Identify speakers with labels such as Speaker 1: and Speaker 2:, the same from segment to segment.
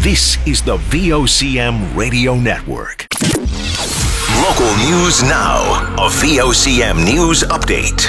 Speaker 1: This is the VOCM Radio Network. Local news now. A VOCM news update.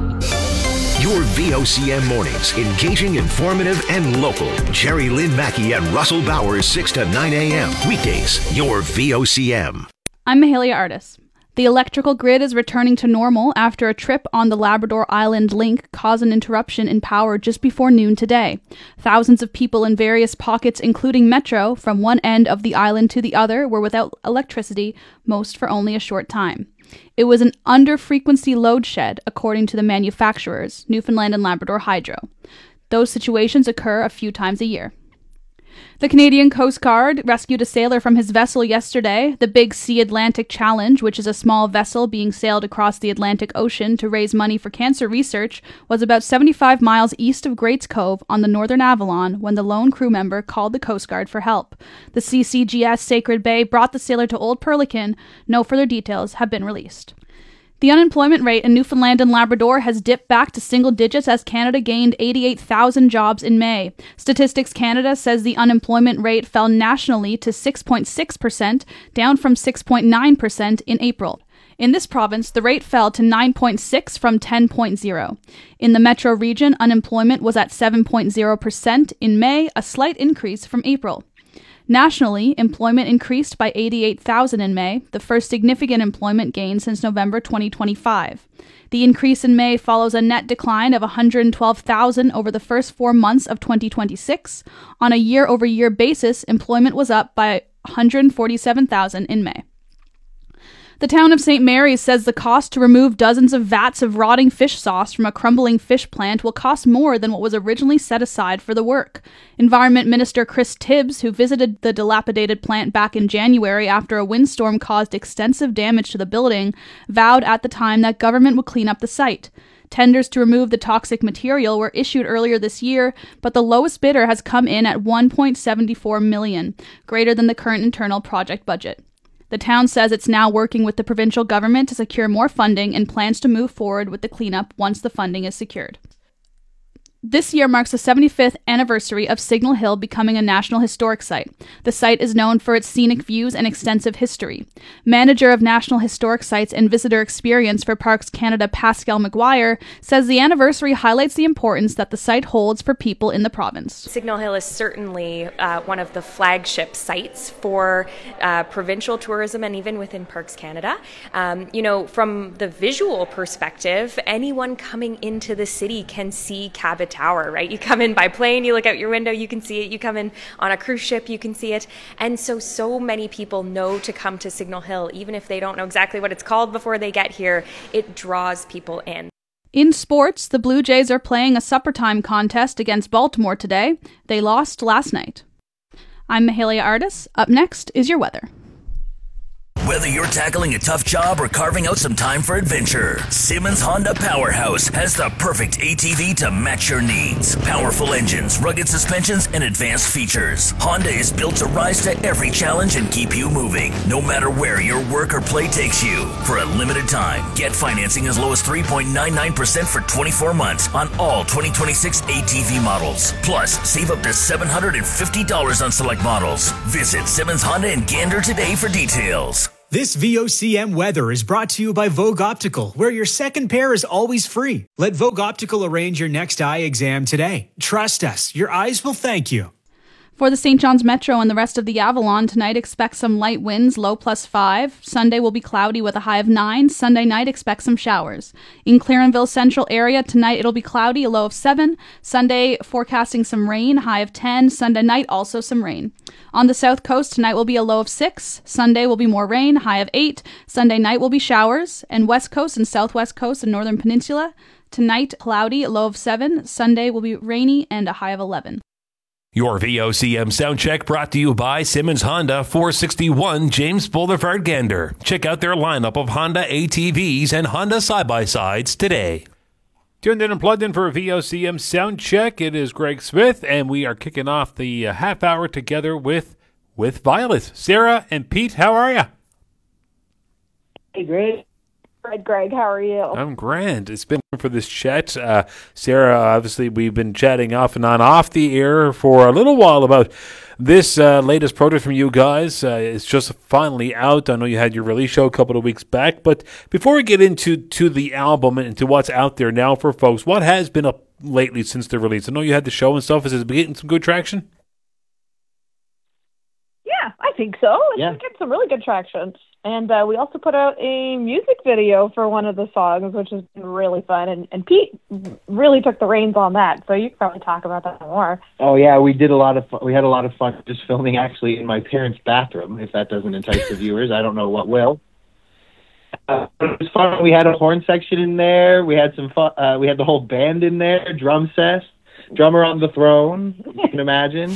Speaker 1: Your VOCM mornings, engaging, informative, and local. Jerry Lynn Mackey and Russell Bowers, 6 to 9 a.m. Weekdays, your VOCM.
Speaker 2: I'm Mahalia Artis. The electrical grid is returning to normal after a trip on the Labrador Island Link caused an interruption in power just before noon today. Thousands of people in various pockets, including Metro, from one end of the island to the other, were without electricity, most for only a short time. It was an under-frequency load shed, according to the manufacturers, Newfoundland and Labrador Hydro. Those situations occur a few times a year. The Canadian Coast Guard rescued a sailor from his vessel yesterday. The Big Sea Atlantic Challenge, which is a small vessel being sailed across the Atlantic Ocean to raise money for cancer research, was about 75 miles east of Greats Cove on the Northern Avalon when the lone crew member called the Coast Guard for help. The CCGS Sacred Bay brought the sailor to Old Perlican. No further details have been released. The unemployment rate in Newfoundland and Labrador has dipped back to single digits as Canada gained 88,000 jobs in May. Statistics Canada says the unemployment rate fell nationally to 6.6%, down from 6.9% in April. In this province, the rate fell to 9.6 from 10.0. In the metro region, unemployment was at 7.0% in May, a slight increase from April. Nationally, employment increased by 88,000 in May, the first significant employment gain since November 2025. The increase in May follows a net decline of 112,000 over the first 4 months of 2026. On a year-over-year basis, employment was up by 147,000 in May. The town of St. Mary's says the cost to remove dozens of vats of rotting fish sauce from a crumbling fish plant will cost more than what was originally set aside for the work. Environment Minister Chris Tibbs, who visited the dilapidated plant back in January after a windstorm caused extensive damage to the building, vowed at the time that government would clean up the site. Tenders to remove the toxic material were issued earlier this year, but the lowest bidder has come in at $1.74 million, greater than the current internal project budget. The town says it's now working with the provincial government to secure more funding and plans to move forward with the cleanup once the funding is secured. This year marks the 75th anniversary of Signal Hill becoming a National Historic Site. The site is known for its scenic views and extensive history. Manager of National Historic Sites and Visitor Experience for Parks Canada, Pascal McGuire, says the anniversary highlights the importance that the site holds for people in the province.
Speaker 3: Signal Hill is certainly one of the flagship sites for provincial tourism and even within Parks Canada. From the visual perspective, anyone coming into the city can see Cabot Tower, right? You come in by plane, you look out your window, you can see it. You come in on a cruise ship, you can see it. And so many people know to come to Signal Hill, even if they don't know exactly what it's called before they get here. It draws people in.
Speaker 2: In sports, the Blue Jays are playing a supper time contest against Baltimore today. They lost last night. I'm Mahalia Artis. Up next is your weather.
Speaker 4: Whether you're tackling a tough job or carving out some time for adventure, Simmons Honda Powerhouse has the perfect ATV to match your needs. Powerful engines, rugged suspensions, and advanced features. Honda is built to rise to every challenge and keep you moving, no matter where your work or play takes you. For a limited time, get financing as low as 3.99% for 24 months on all 2026 ATV models. Plus, save up to $750 on select models. Visit Simmons Honda in Gander today for details.
Speaker 5: This VOCM weather is brought to you by Vogue Optical, where your second pair is always free. Let Vogue Optical arrange your next eye exam today. Trust us, your eyes will thank you.
Speaker 2: For the St. John's Metro and the rest of the Avalon, tonight expect some light winds, low +5. Sunday will be cloudy with a high of 9. Sunday night expect some showers. In Clarenville Central area, tonight it'll be cloudy, a low of 7. Sunday forecasting some rain, high of 10. Sunday night also some rain. On the south coast, tonight will be a low of 6. Sunday will be more rain, high of 8. Sunday night will be showers. And west coast and southwest coast and northern peninsula, tonight cloudy, a low of 7. Sunday will be rainy and a high of 11.
Speaker 6: Your VOCM sound check brought to you by Simmons Honda, 461 James Boulevard, Gander. Check out their lineup of Honda ATVs and Honda side-by-sides today.
Speaker 7: Tuned in and plugged in for a VOCM sound check. It is Greg Smith, and we are kicking off the half hour together with Violet. Sarah and Pete, how are you?
Speaker 8: Hey, Greg. Fred. Greg, how are you?
Speaker 7: I'm grand. It's been for this chat. Sarah, obviously, we've been chatting off and on off the air for a little while about this latest project from you guys. It's just finally out. I know you had your release show a couple of weeks back, but before we get into the album and to what's out there now for folks, what has been up lately since the release? I know you had the show and stuff. Is it getting some good traction?
Speaker 8: Yeah, I think so. It's been getting some really good traction. And we also put out a music video for one of the songs, which has been really fun. And Pete really took the reins on that, so you can probably talk about that more.
Speaker 9: Oh yeah, we had a lot of fun just filming actually in my parents' bathroom. If that doesn't entice the viewers, I don't know what will. It was fun. We had a horn section in there. We had some fun. We had the whole band in there, drum set, drummer on the throne. You can imagine.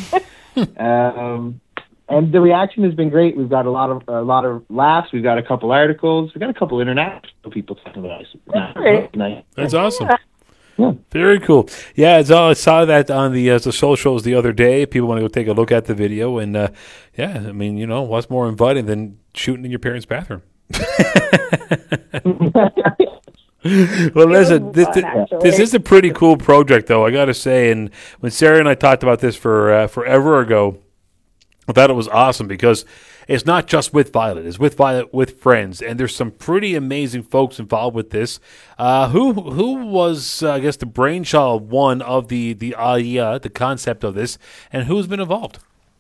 Speaker 9: And the reaction has been great. We've got a lot of laughs. We've got a couple articles. We've got a couple international people talking about us.
Speaker 7: That's awesome.
Speaker 9: Yeah.
Speaker 7: Very cool. Yeah, I saw that on the socials the other day. People want to go take a look at the video, and yeah, I mean, what's more inviting than shooting in your parents' bathroom? Well, listen, this is a pretty cool project, though, I got to say. And when Sarah and I talked about this forever ago, I thought it was awesome because it's not just with Violet. It's with Violet with friends, and there's some pretty amazing folks involved with this. Who was, I guess, the brainchild one of the idea, the concept of this, and who's been involved?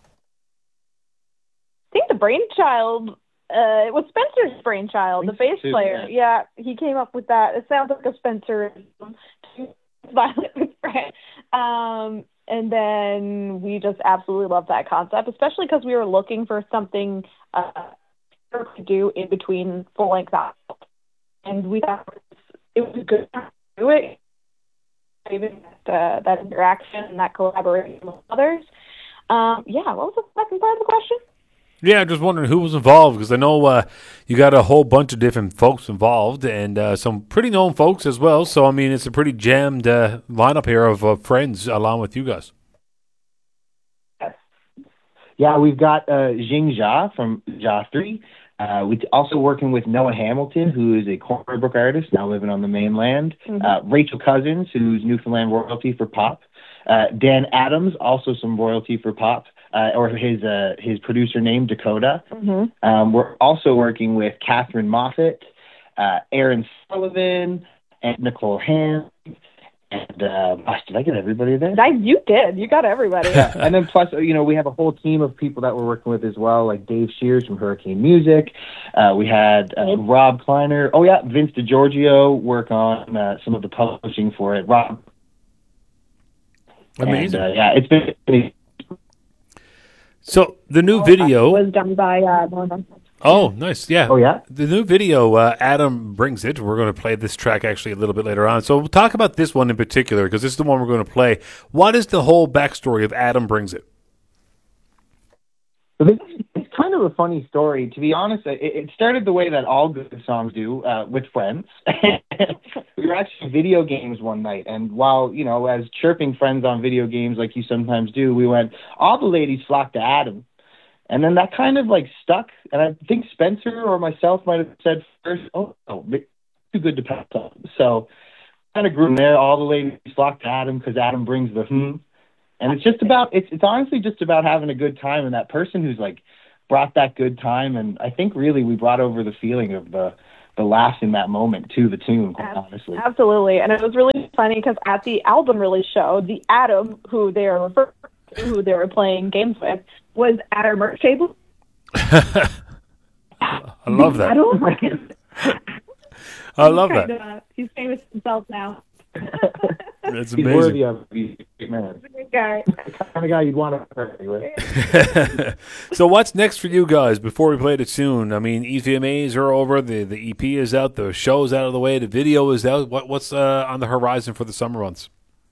Speaker 8: I think the brainchild, it was Spencer's brainchild, the bass player. Yeah, he came up with that. It sounds like a Spencer Violet with friends. And then we just absolutely love that concept, especially because we were looking for something to do in between full-length albums. And we thought it was good to do it, even that interaction and that collaboration with others. What was the second part of the question?
Speaker 7: Yeah, just wondering who was involved, because I know you got a whole bunch of different folks involved, and some pretty known folks as well. So, I mean, it's a pretty jammed lineup here of friends along with you guys.
Speaker 9: Yeah, we've got Jing Jia from Joffrey. We're also working with Noah Hamilton, who is a Corner Brook artist, now living on the mainland. Rachel Cousins, who's Newfoundland royalty for pop. Dan Adams, also some royalty for pop. Or his producer name, Dakota. We're also working with Catherine Moffat, Aaron Sullivan, and Nicole Ham. And did I get everybody there?
Speaker 8: You did. You got everybody.
Speaker 9: And then plus, we have a whole team of people that we're working with as well, like Dave Shears from Hurricane Music. We had Rob Kleiner. Oh, yeah, Vince DiGiorgio work on some of the publishing for it. Rob.
Speaker 7: Amazing.
Speaker 9: And, it's been...
Speaker 7: So the new video
Speaker 8: was done by
Speaker 7: Oh, nice. Yeah.
Speaker 9: Oh, yeah?
Speaker 7: The new video, Adam Brings It. We're going to play this track actually a little bit later on. So we'll talk about this one in particular because this is the one we're going to play. What is the whole backstory of Adam Brings It?
Speaker 9: It's kind of a funny story. To be honest, it started the way that all good songs do, with friends. We were actually video games one night, and while, as chirping friends on video games like you sometimes do, we went, all the ladies flocked to Adam. And then that kind of stuck, and I think Spencer or myself might have said first, too good to pass up. So kind of grew from there. All the ladies flocked to Adam because Adam brings the And it's just about, it's honestly just about having a good time, and that person who's brought that good time. And I think really we brought over the feeling of the laughs in that moment to the tune, quite honestly.
Speaker 8: Absolutely. And it was really funny because at the album release show, the Adam who they were playing games with was at our merch table.
Speaker 7: I love that. I love that.
Speaker 8: He's famous himself now.
Speaker 7: That's
Speaker 9: amazing. He's worthy of it. Man.
Speaker 8: He's a good guy.
Speaker 9: The kind of guy you'd want to party with.
Speaker 7: So what's next for you guys before we play it soon? I mean, EVMAs are over, the EP is out, the show's out of the way, the video is out. What's on the horizon for the summer months?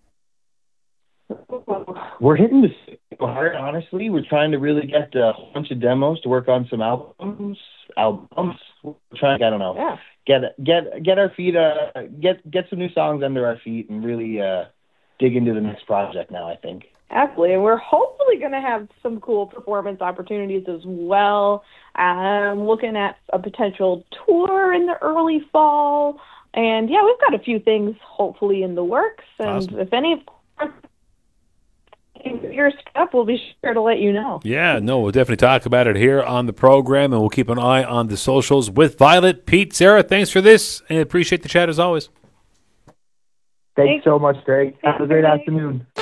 Speaker 9: We're hitting the hard, honestly. We're trying to really get a bunch of demos to work on some albums. We're trying, I don't know.
Speaker 8: Yeah.
Speaker 9: Get our feet, get some new songs under our feet and really dig into the next project now, I think.
Speaker 8: Absolutely, and we're hopefully going to have some cool performance opportunities as well. Looking at a potential tour in the early fall. And, yeah, we've got a few things hopefully in the works. And
Speaker 7: awesome.
Speaker 8: If any of your stuff, we'll be sure to let you know.
Speaker 7: Yeah, no, we'll definitely talk about it here on the program, and we'll keep an eye on the socials with Violet. Pete, Sarah, thanks for this, and appreciate the chat as always.
Speaker 9: Thanks so much, Greg. Have a great afternoon.